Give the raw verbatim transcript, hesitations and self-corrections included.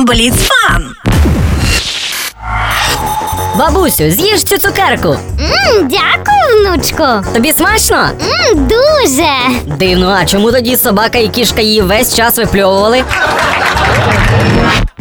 Бліцфан! Бабусю, з'їж цю цукерку. Ммм, дякую, внучко. Тобі смачно? Ммм, дуже. Дивно, а чому тоді собака і кішка її весь час випльовували?